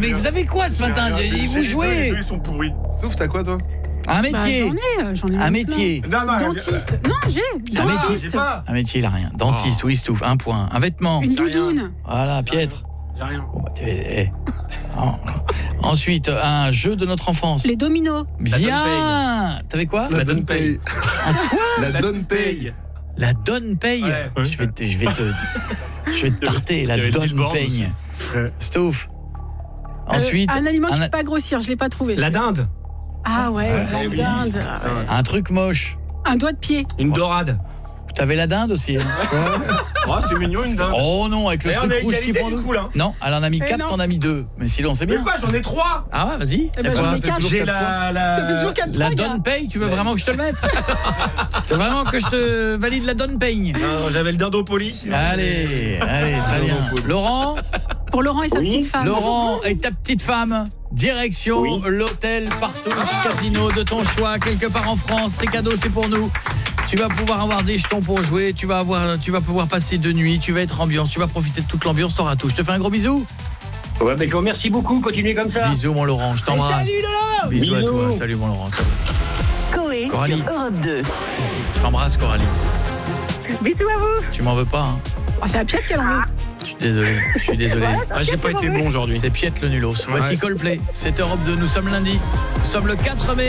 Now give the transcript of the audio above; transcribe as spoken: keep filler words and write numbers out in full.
mais vous avez quoi ce matin? J'ai dit, vous jouez. Les deux, ils sont pourris. Stouff, t'as quoi toi? Un métier. Bah, j'en ai, j'en ai Un métier. Non, non, Dentiste. Non, j'ai. Un métier. Dentiste. Un métier, il a rien. Dentiste, oui, Stouff, un point. Un vêtement. Une doudoune. Voilà, Pietre. J'ai rien. Bon, bah, t'es- eh. En- Ensuite, un jeu de notre enfance. Les dominos. Bien. T'avais quoi? La La donne donne paye. La La donne paye. La donne paye. Ouais. Je vais te, je vais te, je vais te tarter. La Il y avait le donne billboard paye. Ouais. Stouff. Euh, Ensuite, un aliment qui un, ne peut pas grossir, je l'ai pas trouvé. La dinde. Ah ouais, Ouais, la c'est oui. dinde. Ah ouais. un truc moche. Un doigt de pied. Une dorade. T'avais la dinde aussi. Hein. Oh, c'est mignon une dinde. Oh non, avec le Et on truc a rouge qui égalité prend du nous. coup là. Non, elle en a mis Eh quatre, non. t'en as mis deux. Mais sinon, c'est Mais bien. quoi, j'en ai trois. Ah ouais, vas-y. Eh T'as ben, quoi? j'en ai fait quatre. toujours J'ai quatre la, la... Ça fait toujours quatre La points, gars. donne paye, tu veux vraiment que je te le mette? Tu veux vraiment que je te valide la donne paye? Non, j'avais le dindopolis. sinon- Allez, allez, très bien. Laurent, Pour Laurent et sa petite femme. Laurent et ta petite femme, direction Oui. l'hôtel Partouche Casino de ton choix, quelque part en France. C'est cadeau, c'est pour nous. Tu vas pouvoir avoir des jetons pour jouer, tu vas avoir, tu vas pouvoir passer deux nuits, tu vas être ambiance, tu vas profiter de toute l'ambiance, t'auras tout. Je te fais un gros bisou. Ouais, ben, merci beaucoup, continuez comme ça. Bisous mon Laurent, je t'embrasse. Salut Laurent. Bisous à Bisous. toi, salut mon Laurent. Coé Coralie. sur Europe deux. Je t'embrasse Coralie. Bisous à vous. Tu m'en veux pas hein? Oh, c'est la pièce qu'elle en veut. Je suis désolé, je suis désolé. Ah, j'ai pas été bon aujourd'hui. C'est Piette le nulos. Voici Coldplay, c'est Europe deux, nous sommes lundi. Nous sommes le quatre mai.